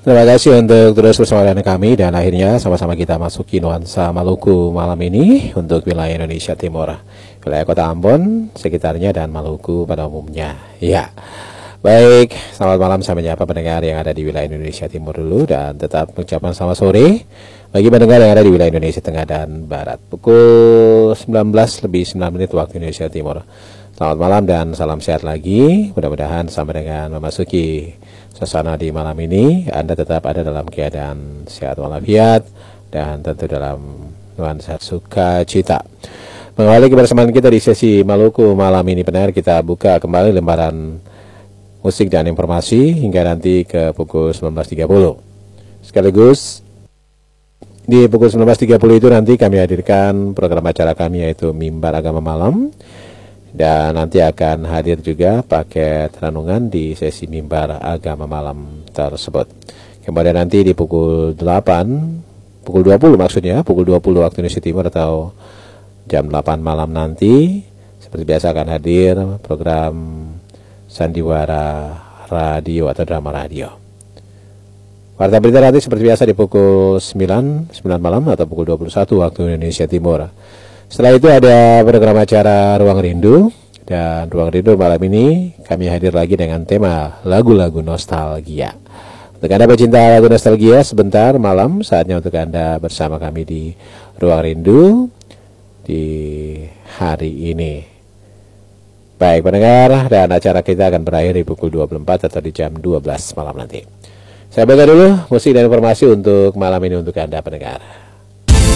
Terima kasih untuk terus bersama dengan kami dan akhirnya sama-sama kita masuki nuansa Maluku malam ini untuk wilayah Indonesia Timur, wilayah Kota Ambon, sekitarnya dan Maluku pada umumnya. Ya, baik, selamat malam sampai menyapa pendengar yang ada di wilayah Indonesia Timur dulu dan tetap mengucapkan selamat sore bagi pendengar yang ada di wilayah Indonesia Tengah dan Barat. Pukul 19:09 waktu Indonesia Timur. Selamat malam dan salam sehat lagi. Mudah-mudahan sampai dengan memasuki suasana di malam ini Anda tetap ada dalam keadaan sehat walafiat dan tentu dalam nuansa sukacita. Mengawali kebersamaan kita di sesi Maluku malam ini, pendengar, kita buka kembali lembaran musik dan informasi hingga nanti ke pukul 19.30. Sekaligus di pukul 19.30 itu nanti kami hadirkan program acara kami yaitu Mimbar Agama Malam. Dan nanti akan hadir juga paket renungan di sesi Mimbar Agama Malam tersebut. Kemudian nanti di pukul 8, pukul 20 maksudnya, pukul 20 waktu Indonesia Timur atau jam 8 malam nanti, seperti biasa akan hadir program Sandiwara Radio atau Drama Radio. Warta berita nanti seperti biasa di pukul 9 malam atau pukul 21 waktu Indonesia Timur. Setelah itu ada program acara Ruang Rindu, dan Ruang Rindu malam ini kami hadir lagi dengan tema lagu-lagu nostalgia. Untuk Anda pecinta lagu nostalgia, sebentar malam saatnya untuk Anda bersama kami di Ruang Rindu di hari ini. Baik pendengar, dan acara kita akan berakhir di pukul 24 atau di jam 12 malam nanti. Saya buka dulu musik dan informasi untuk malam ini untuk Anda pendengar.